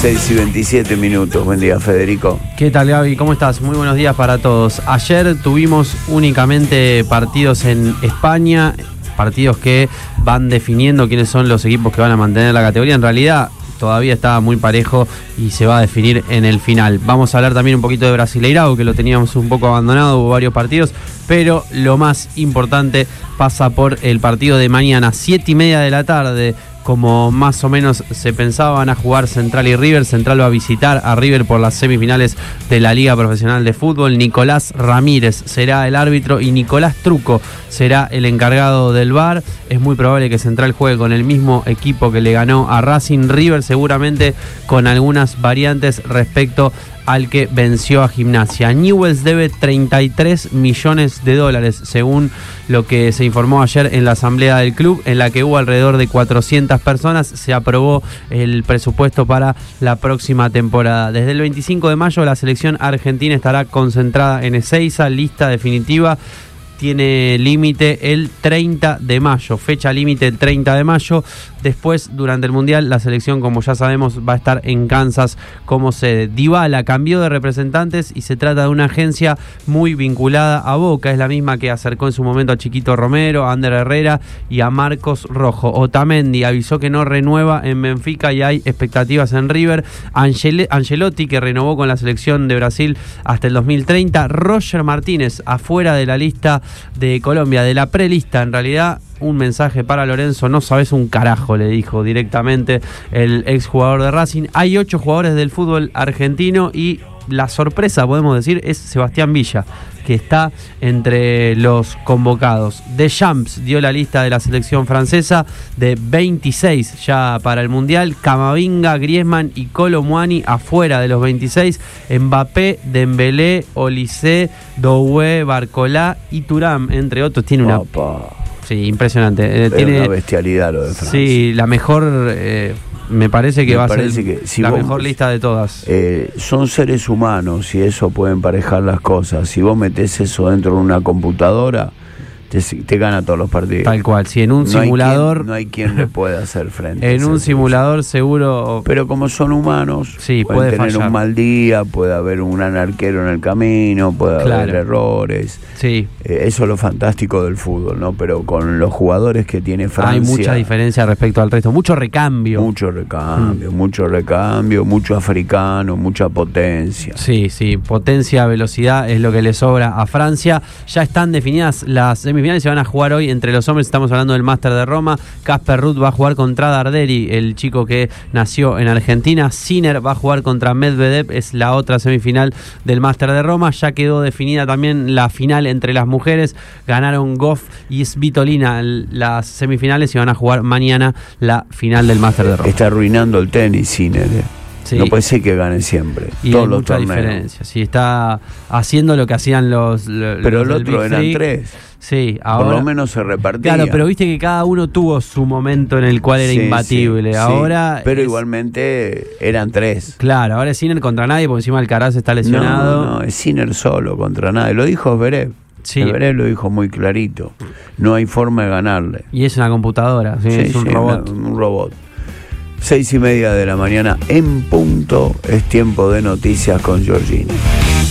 6:27. Buen día, Federico. ¿Qué tal, Gaby? ¿Cómo estás? Muy buenos días para todos. Ayer tuvimos únicamente partidos en España, partidos que van definiendo quiénes son los equipos que van a mantener la categoría. En realidad todavía está muy parejo y se va a definir en el final. Vamos a hablar también un poquito de Brasileirao, que lo teníamos un poco abandonado, hubo varios partidos, pero lo más importante pasa por el partido de mañana, 7:30 de la tarde. Como más o menos se pensaba, van a jugar Central y River. Central va a visitar a River por las semifinales de la Liga Profesional de Fútbol. Nicolás Ramírez será el árbitro y Nicolás Truco será el encargado del VAR. Es muy probable que Central juegue con el mismo equipo que le ganó a Racing. River seguramente con algunas variantes respecto al que venció a Gimnasia. Newell's debe $33 millones, según lo que se informó ayer en la asamblea del club, en la que hubo alrededor de 400 personas. Se aprobó el presupuesto para la próxima temporada. Desde el 25 de mayo la selección argentina estará concentrada en Ezeiza, lista definitiva. Tiene límite el 30 de mayo, fecha límite el 30 de mayo. Después, durante el Mundial, la selección, como ya sabemos, va a estar en Kansas como sede. Dybala cambió de representantes y se trata de una agencia muy vinculada a Boca. Es la misma que acercó en su momento a Chiquito Romero, a Ander Herrera y a Marcos Rojo. Otamendi avisó que no renueva en Benfica y hay expectativas en River. Ancelotti, que renovó con la selección de Brasil hasta el 2030. Roger Martínez, afuera de la lista de Colombia, de la prelista. En realidad, un mensaje para Lorenzo: no sabes un carajo, le dijo directamente el exjugador de Racing. Hay 8 jugadores del fútbol argentino y la sorpresa, podemos decir, es Sebastián Villa, que está entre los convocados. Deschamps dio la lista de la selección francesa de 26 ya para el Mundial. Camavinga, Griezmann y Kolo Muani afuera de los 26. Mbappé, Dembélé, Olise, Doué, Barcola y Thuram, entre otros. Tiene una... Sí, impresionante. Tiene una bestialidad lo de Francia. Sí, la mejor... me parece que va a ser si la mejor lista de todas. Son seres humanos y eso puede emparejar las cosas. Si vos metés eso dentro de una computadora, te gana todos los partidos. Tal cual, si en un simulador... No hay quien le pueda hacer frente. En un simulador seguro... Pero como son humanos, sí, pueden tener fallar. Un mal día, puede haber un gran arquero en el camino, puede haber errores. Sí. Eso es lo fantástico del fútbol, ¿no? Pero con los jugadores que tiene Francia... Hay mucha diferencia respecto al resto, mucho recambio. Mucho recambio, mucho africano, mucha potencia. Sí, potencia, velocidad es lo que le sobra a Francia. Ya están definidas las semifinales, se van a jugar hoy entre los hombres. Estamos hablando del Máster de Roma. Casper Ruud va a jugar contra Darderi, el chico que nació en Argentina. Sinner va a jugar contra Medvedev, es la otra semifinal del Máster de Roma. Ya quedó definida también la final entre las mujeres. Ganaron Goff y Svitolina las semifinales y van a jugar mañana la final del Máster de Roma. Está arruinando el tenis, Sinner. Sí. No puede ser que gane siempre. Y todos hay mucha diferencia. Sí, está haciendo lo que hacían los pero el otro eran 3. Sí, ahora, por lo menos se repartía. Claro, pero viste que cada uno tuvo su momento en el cual era imbatible. Ahora pero igualmente eran 3. Claro, ahora es Sinner contra nadie, porque encima Alcaraz está lesionado. No, es Sinner solo contra nadie. Lo dijo Zverev. Sí. Zverev lo dijo muy clarito. No hay forma de ganarle. Y es una computadora, es un robot. Un robot. 6:30 de la mañana en punto. Es tiempo de noticias con Giorgini.